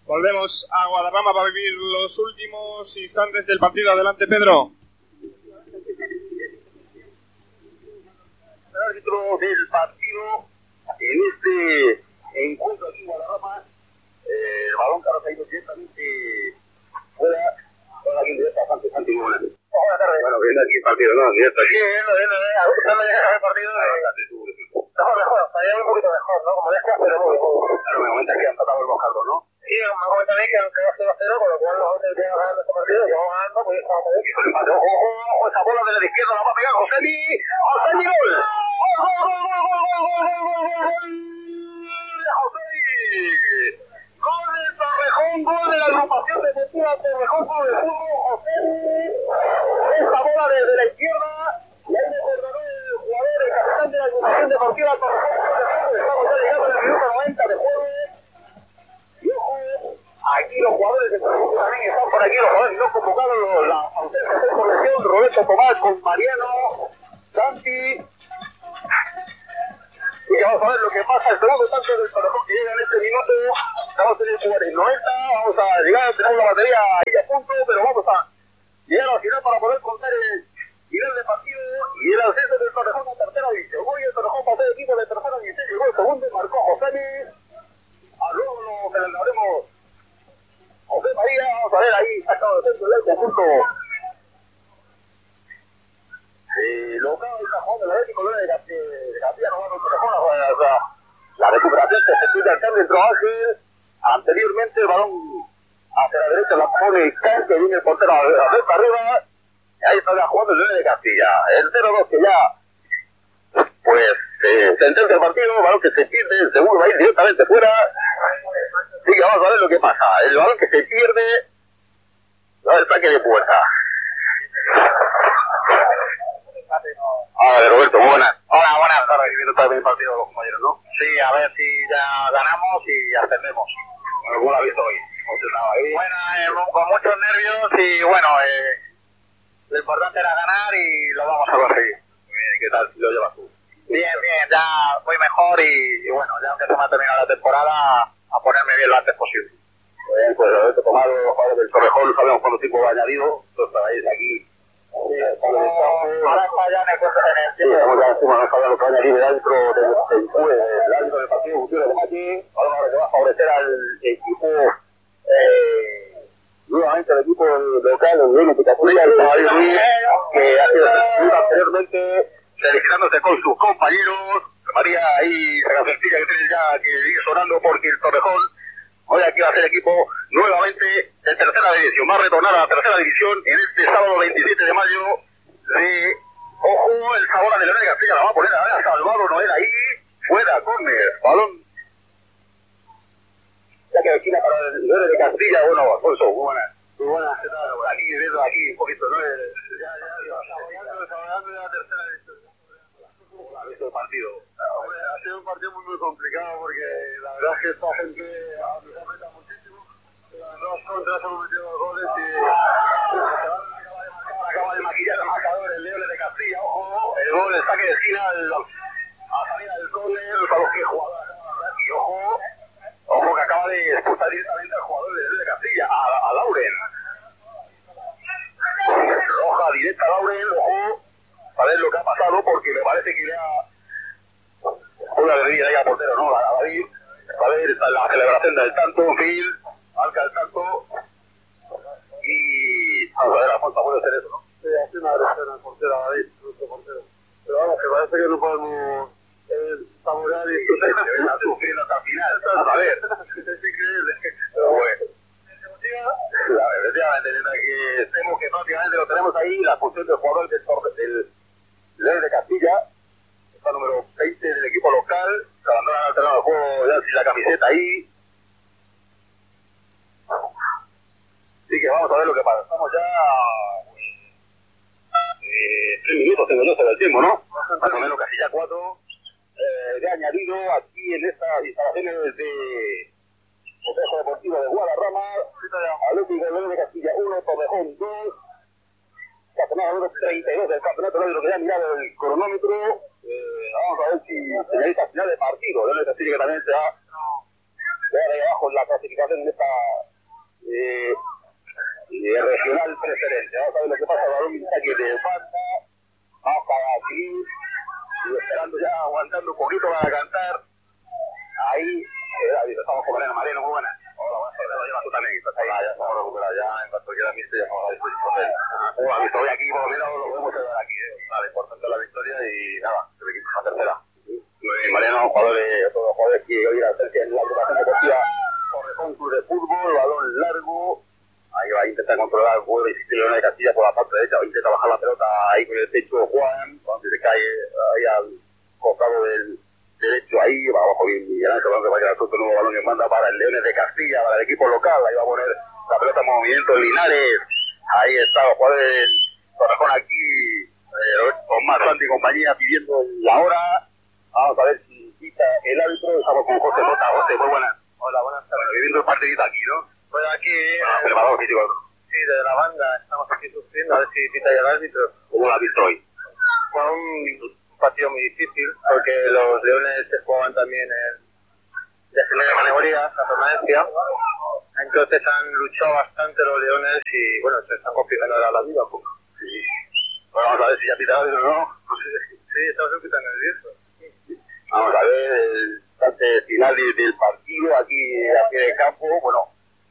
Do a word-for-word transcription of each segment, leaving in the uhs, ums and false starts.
Volvemos a Guadarrama para vivir los últimos instantes del partido. Adelante, Pedro. El árbitro del partido en este encuentro aquí en Guadarrama, eh, el balón que ha caído directamente fuera, con alguien directa bastante Santi Buenas. Buenas tardes. Bueno, viendo aquí el partido, ¿no? Directo aquí. Sí, viendo, viendo, viendo. A gusto me llega el partido. Mejor, mejor, estaría un poquito mejor, ¿no? Como decías, pero muy bien. Claro, me comenta que han tratado el Bojardo, ¿no? Sí, me comenta a mí que aunque va cero a cero, con lo cual nosotros tenemos ganando este partido, que vamos ganando, pues estamos bien. Ojo, ojo, esa bola de la izquierda la va a pegar Josemi. ¡Josemi, gol! ¡Gol, gol, gol, gol, gol, gol, gol, gol! ¡De Josemi! Gol del Torrejón, gol de la agrupación deportiva Torrejón por el fútbol, Josemi. Esta bola desde la izquierda, y ahí me acordó el jugador, el capitán de la agrupación deportiva Torrejón. Estamos ya llegando al minuto noventa de juego. Y ojo, aquí los jugadores de Torrejón también están por aquí, los jugadores no convocados, la ausencia de corrección, Roberto Tomás con Mariano, Santi. Y que vamos a ver lo que pasa el segundo tanto del Torrejón que llega en este minuto. Estamos en el cuarenta, noventa, vamos a llegar, tenemos la batería ahí a punto, pero vamos a llegar al final para poder contar el final del partido y el ascenso del Torrejón a tercera división. Hoy el Torrejón pasó de equipo de tercera división, llegó el segundo, marcó Josemi. A luego lo celebraremos José María, vamos a ver ahí, sacado de centro del conjunto. Eh, local del cajón del Atlético de Castilla, no va a Torrejón, o sea, la recuperación que se pide acá dentro Ángel. Anteriormente el balón hacia la derecha la pone Can, que viene el portero a ver para arriba. Y ahí está ya jugando el nueve de Castilla. El cero dos que ya, pues, eh, sentencia el partido, el balón que se pierde, el segundo va a ir directamente fuera. Sí, que vamos a ver lo que pasa. El balón que se pierde, va el saque de puerta. A ver, Roberto, buenas. Hola, buenas tardes. Viviendo también el partido de los compañeros, ¿no? Sí, a ver si ya ganamos y ascendemos. Bueno, ¿cómo lo ha visto hoy? Bueno, eh, con muchos nervios y bueno, eh, lo importante era ganar y lo vamos a conseguir. Bien, ¿qué tal lo llevas tú? Bien, bien, ya voy mejor y, y bueno, ya aunque se me ha terminado la temporada, a ponerme bien lo antes posible. Bien, pues Roberto Tomás, los jugadores del Torrejón, sabemos cuánto tiempo va añadido, entonces estáis aquí. Sí, estamos, ahora está ya en el cuento en el tiempo. Sí, estamos ya encima, no sabemos lo que va a añadir el árbitro del árbitro del partido Gutiérrez de Machi, algo que va a favorecer al equipo, eh, nuevamente el equipo local, el Reino de Castilla, el Caballo Ruiz, que ha sido seleccionado anteriormente, felicitándose con sus compañeros. María ahí, la cancioncilla que tiene ya que sigue sonando porque el Torrejón hoy aquí va a ser equipo nuevamente de tercera división. Va a retornar a la tercera división en este sábado veintisiete de mayo de, ojo, el Sabora de León de Castilla la va a poner a Salvador Noel ahí, fuera, córner, balón. Ya que esquina para el León de Castilla, bueno, Alfonso, muy buenas. Muy buenas, ¿qué tal? Aquí, viendo aquí un poquito, ¿no? Ya, ya, saboreando, saboreando la tercera división. ¿Cómo ha visto el partido? Hombre, ha sido un partido muy, muy complicado porque la verdad es que esta gente nos aprieta muchísimo. Las dos contras hemos metido dos goles y acaba de maquillar el marcador el León de Castilla. Ojo, el gol, el saque de esquina a salida del córner, para los que jugadores y ojo, ojo que acaba de expulsar directamente al jugador del León de Castilla, a, a Lauren. Roja directa a Lauren, ojo. A ver lo que ha pasado, porque me parece que le ha una bebida ahí al portero, ¿no? A David, a ver, está la celebración del tanto, en fin, marca el tanto, y vamos a ver, Alfonso, puede ser eso, ¿no? Sí, hace una agresión al portero, a David, nuestro portero. Pero vamos, que parece que no podemos eh, saborear y está sufriendo hasta el final, a ver, es increíble, pero bueno. Efectivamente, que estemos que prácticamente lo tenemos ahí, la función del jugador del del León de Castilla, está número veinte del equipo local, se abandona al terreno de juego ya sin la camiseta ahí. Así que vamos a ver lo que pasa. Estamos ya eh, tres minutos tengo yo sobre el tiempo, ¿no? Más o menos casi ya cuatro. Eh, de añadido aquí en estas instalaciones de Complejo Deportivo de Guadarrama, Atlético León de Castilla uno, Torrejón dos. Campeonato número treinta y dos del campeonato, lo que ya ha mirado el cronómetro. Eh, vamos a ver si señalita final de partido. León de Castilla que también se va ahí abajo en la clasificación. participación en esta eh, eh, regional preferente. Vamos a ver lo que pasa, el balón está aquí de falta, vamos para aquí, y esperando ya, aguantando un poquito para cantar. Ahí, eh, David, estamos con Mariano. Mariano, muy buena. Hola, buenas tardes, lo llevas tú también. Estás ahí. Ah, ya estamos recuperados, ya en cuanto queda mister ya estamos a disposición de él. Hola, victoria aquí, por lo menos lo podemos quedar aquí, eh. Vale, importante la victoria y nada, el equipo es la tercera. Y Mariano, jugadores, todos los jugadores que hoy la tercia en la agrupación deportiva Torrejón Club de Fútbol, balón largo. Ahí va a intentar controlar el juego de León de Castilla por la parte derecha, va a intentar bajar la pelota ahí con el pecho Juan, cuando se cae ahí al costado del derecho, ahí va abajo bien Miguel Ángel, que va a quedar suelto el nuevo balón que manda para el Leones de Castilla, para el equipo local. Ahí va a poner la pelota en movimiento Linares, ahí está los jugadores del Torrejón aquí, eh, con más Santi y compañía pidiendo la hora. Vamos a ver si quita el árbitro. Estamos con José Jota. José, muy buenas. Hola, buenas tardes. Viviendo el partidito aquí, ¿no? Pues aquí, ah, eh, preparado físico. Sí, de la banda, estamos aquí sufriendo a ver si quita ya el árbitro. ¿Cómo lo has visto hoy? Fue un partido muy difícil, porque los Leones se jugaban también en de primera categoría, la permanencia. Entonces han luchado bastante los Leones y bueno, se están complicando ahora la vida un poco. Sí. Bueno, vamos a ver si ya pita el árbitro, ¿no? Sí, sí, estamos escuchando nerviosos. Vamos a ver el instante final de, del partido aquí, aquí en el campo. Bueno,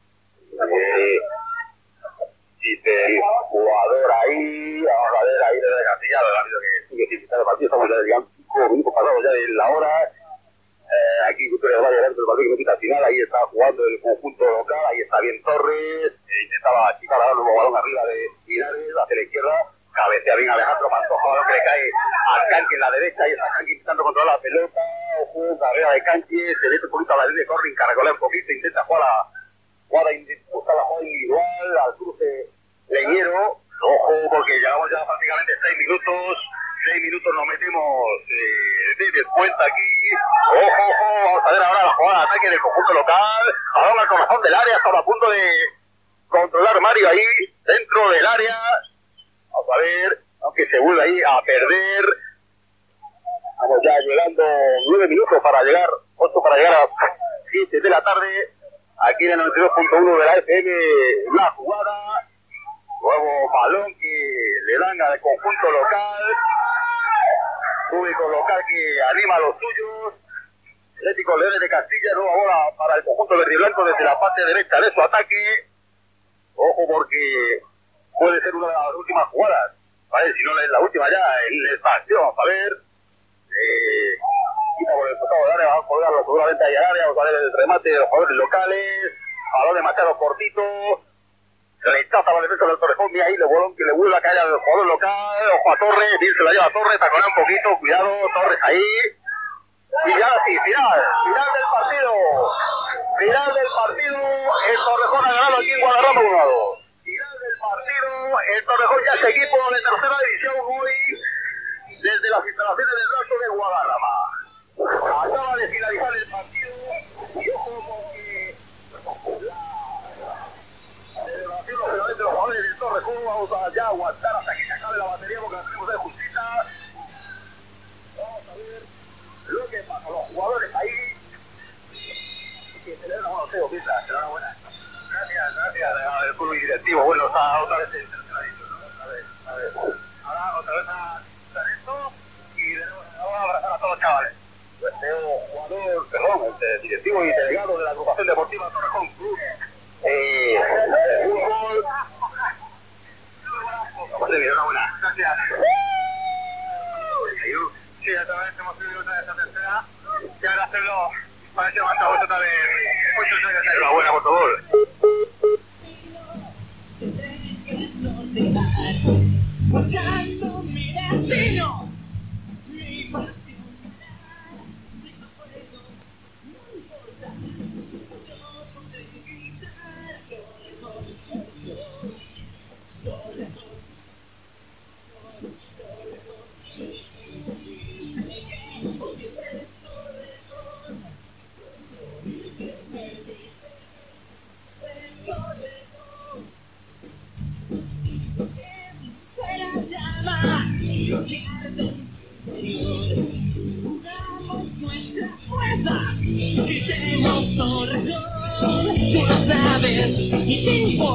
eh, dice el jugador ahí, vamos a ver ahí desde Castilla, el árbitro que sigue sin quitar el partido. Estamos ya digamos cinco minutos pasados ya de la hora. Eh, aquí Victoria va a llegar el partido que no quita al final. Ahí está jugando el conjunto local, ahí está bien Torres, eh, intentaba chicar a dar un balón arriba de Linares hacia la izquierda. Cabecea bien Alejandro Pantoja, balón que le cae al Canqui en la derecha, y está Canqui intentando controlar la pelota. Ojo, carrera de Canqui, se mete un poquito a la línea de corre, encargolea un poquito, intenta jugar a jugar a buscar la jugada individual, al cruce Leñero. Ojo, porque llevamos ya prácticamente seis minutos, seis minutos nos metemos eh, de descuenta aquí. Ojo, ojo, vamos a ver ahora la jugada de ataque del conjunto local, ahora al corazón del área, estaba a punto de controlar Mario ahí, dentro del área. Vamos a ver, aunque se vuelve ahí a perder. Estamos ya llegando nueve minutos para llegar, ocho para llegar a siete de la tarde. Aquí en el noventa y dos punto uno de la F M, la jugada. Nuevo balón que le dan al conjunto local. Público local que anima a los suyos. Atlético Leones de Castilla, nueva bola para el conjunto verde y blanco desde la parte derecha de su ataque. Ojo porque puede ser una de las últimas jugadas, ¿vale? Si no es la última ya en esta acción. Vamos a ver. Eh, quita por el costado del área, vamos a colgarlo seguramente ahí al área. Vamos a ver el remate de los jugadores locales. Balón de Machado cortito. Rechaza la defensa del Torrejón. Mira ahí el balón que le vuelve a caer al jugador local. Ojo a Torres. Bien se la lleva a Torres. Taconea un poquito. Cuidado. Torres ahí. Y ya sí, final. Final del partido. Final del partido. El Torrejón ha ganado aquí en Guadarrama uno a dos. Final del partido, el Torrejón ya es equipo de tercera división hoy desde las instalaciones del Raso de Guadarrama. Acaba de finalizar el partido y ojo porque la celebración lógicamente de los jugadores del Torrejón, vamos a ya aguantar hasta que se acabe la batería porque la tenemos de justita. Vamos a ver lo que pasa, los jugadores ahí que celebran, bueno, Teo, pisa, enhorabuena. Gracias, gracias al club directivo. Bueno, está otra vez en tercera división, ¿no? A ver, a ver. Ahora otra vez a hacer esto y vamos a abrazar a todos los chavales. Pues Teo, jugador, perdón, el directivo y delegado de la agrupación deportiva Torrejón Club. Eh, fútbol. Vamos a ver, enhorabuena. Gracias. Sí, otra vez hemos subido otra vez a tercera. Y ahora hacerlo para ese levanta vuelta otra vez. Muchos años. Enhorabuena, por favor. Buscando mi destino, mi pasión, si no puedo, no importa, yo podré gritar lo lejos estoy, lo lejos, lo lejos, o siempre lo lejos, soy que me dice, lo lejos. Llama, yo quiero tú lo sabes y te importa.